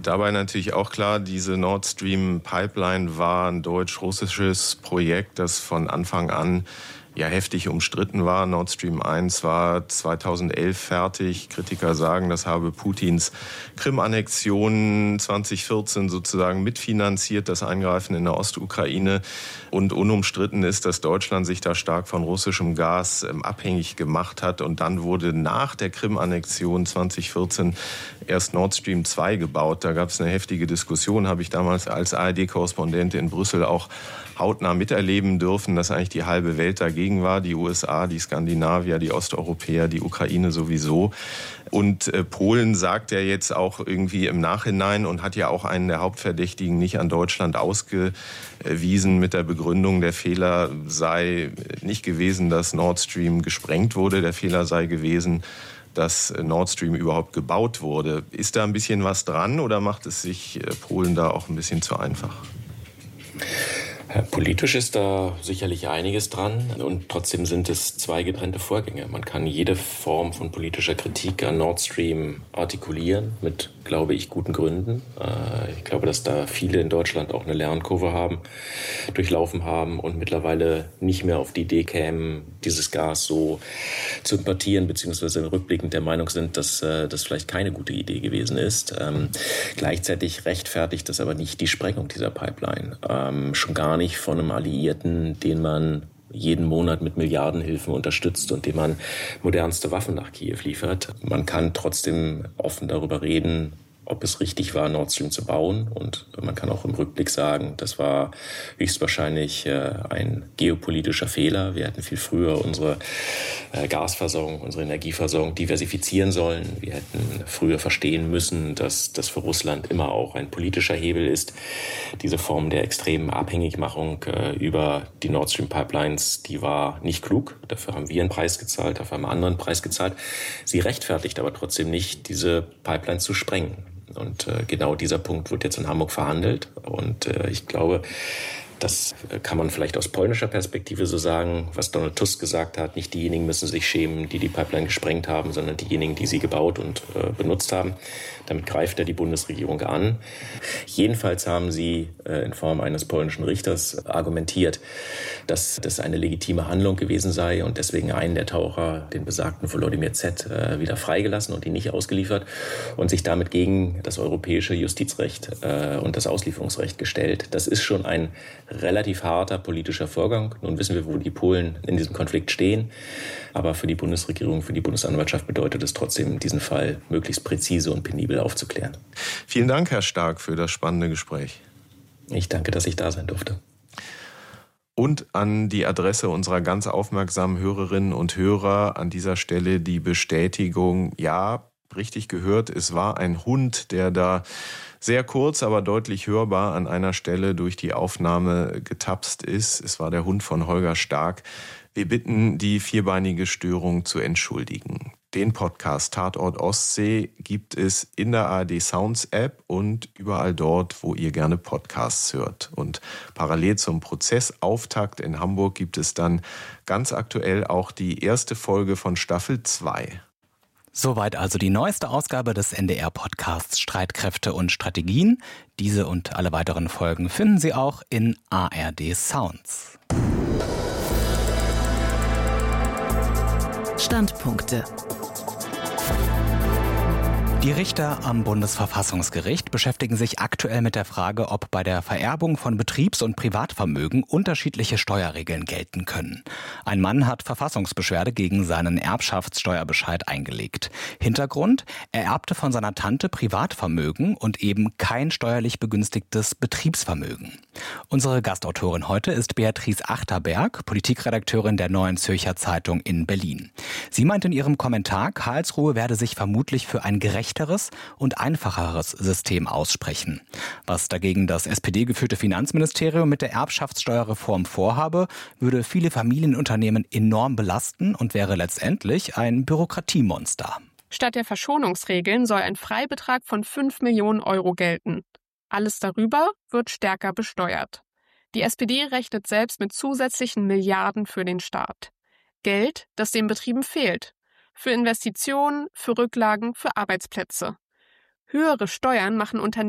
dabei natürlich auch klar, diese Nord Stream Pipeline war ein deutsch-russisches Projekt, das von Anfang an heftig umstritten war. Nord Stream 1 war 2011 fertig. Kritiker sagen, das habe Putins Krim-Annexion 2014 sozusagen mitfinanziert, das Eingreifen in der Ostukraine. Und unumstritten ist, dass Deutschland sich da stark von russischem Gas abhängig gemacht hat. Und dann wurde nach der Krim-Annexion 2014 erst Nord Stream 2 gebaut. Da gab es eine heftige Diskussion, habe ich damals als ARD-Korrespondent in Brüssel auch hautnah miterleben dürfen, dass eigentlich die halbe Welt dagegen war. Die USA, die Skandinavier, die Osteuropäer, die Ukraine sowieso. Und Polen sagt ja jetzt auch irgendwie im Nachhinein und hat ja auch einen der Hauptverdächtigen nicht an Deutschland ausgewiesen mit der Begründung, der Fehler sei nicht gewesen, dass Nord Stream gesprengt wurde. Der Fehler sei gewesen, dass Nord Stream überhaupt gebaut wurde. Ist da ein bisschen was dran oder macht es sich Polen da auch ein bisschen zu einfach? Politisch ist da sicherlich einiges dran und trotzdem sind es zwei getrennte Vorgänge. Man kann jede Form von politischer Kritik an Nord Stream artikulieren mit, glaube ich, guten Gründen. Ich glaube, dass da viele in Deutschland auch eine Lernkurve durchlaufen haben und mittlerweile nicht mehr auf die Idee kämen, dieses Gas so zu importieren, beziehungsweise rückblickend der Meinung sind, dass das vielleicht keine gute Idee gewesen ist. Gleichzeitig rechtfertigt das aber nicht die Sprengung dieser Pipeline. Schon gar nicht von einem Alliierten, den man jeden Monat mit Milliardenhilfen unterstützt und dem man modernste Waffen nach Kiew liefert. Man kann trotzdem offen darüber reden, ob es richtig war, Nord Stream zu bauen. Und man kann auch im Rückblick sagen, das war höchstwahrscheinlich ein geopolitischer Fehler. Wir hätten viel früher unsere Gasversorgung, unsere Energieversorgung diversifizieren sollen. Wir hätten früher verstehen müssen, dass das für Russland immer auch ein politischer Hebel ist. Diese Form der extremen Abhängigmachung über die Nord Stream Pipelines, die war nicht klug. Dafür haben wir einen Preis gezahlt, dafür haben wir einen anderen Preis gezahlt. Sie rechtfertigt aber trotzdem nicht, diese Pipelines zu sprengen. Und genau dieser Punkt wird jetzt in Hamburg verhandelt. Und ich glaube, das kann man vielleicht aus polnischer Perspektive so sagen, was Donald Tusk gesagt hat. Nicht diejenigen müssen sich schämen, die Pipeline gesprengt haben, sondern diejenigen, die sie gebaut und benutzt haben. Damit greift er die Bundesregierung an. Jedenfalls haben sie in Form eines polnischen Richters argumentiert, dass das eine legitime Handlung gewesen sei und deswegen einen der Taucher, den besagten Volodymyr Z., wieder freigelassen und ihn nicht ausgeliefert und sich damit gegen das europäische Justizrecht und das Auslieferungsrecht gestellt. Das ist schon ein relativ harter politischer Vorgang. Nun wissen wir, wo die Polen in diesem Konflikt stehen. Aber für die Bundesregierung, für die Bundesanwaltschaft bedeutet es trotzdem, diesen Fall möglichst präzise und penibel aufzuklären. Vielen Dank, Herr Stark, für das spannende Gespräch. Ich danke, dass ich da sein durfte. Und an die Adresse unserer ganz aufmerksamen Hörerinnen und Hörer an dieser Stelle die Bestätigung, ja, richtig gehört, es war ein Hund, der da sehr kurz, aber deutlich hörbar an einer Stelle durch die Aufnahme getapst ist. Es war der Hund von Holger Stark. Wir bitten, die vierbeinige Störung zu entschuldigen. Den Podcast Tatort Ostsee gibt es in der ARD Sounds App und überall dort, wo ihr gerne Podcasts hört. Und parallel zum Prozessauftakt in Hamburg gibt es dann ganz aktuell auch die erste Folge von Staffel 2. Soweit also die neueste Ausgabe des NDR-Podcasts Streitkräfte und Strategien. Diese und alle weiteren Folgen finden Sie auch in ARD Sounds. Standpunkte. Die Richter am Bundesverfassungsgericht beschäftigen sich aktuell mit der Frage, ob bei der Vererbung von Betriebs- und Privatvermögen unterschiedliche Steuerregeln gelten können. Ein Mann hat Verfassungsbeschwerde gegen seinen Erbschaftssteuerbescheid eingelegt. Hintergrund: Er erbte von seiner Tante Privatvermögen und eben kein steuerlich begünstigtes Betriebsvermögen. Unsere Gastautorin heute ist Beatrice Achterberg, Politikredakteurin der Neuen Zürcher Zeitung in Berlin. Sie meint in ihrem Kommentar, Karlsruhe werde sich vermutlich für ein gerechteres und einfacheres System aussprechen. Was dagegen das SPD-geführte Finanzministerium mit der Erbschaftssteuerreform vorhabe, würde viele Familienunternehmen enorm belasten und wäre letztendlich ein Bürokratiemonster. Statt der Verschonungsregeln soll ein Freibetrag von 5 Millionen Euro gelten. Alles darüber wird stärker besteuert. Die SPD rechnet selbst mit zusätzlichen Milliarden für den Staat. Geld, das den Betrieben fehlt. Für Investitionen, für Rücklagen, für Arbeitsplätze. Höhere Steuern machen Unternehmen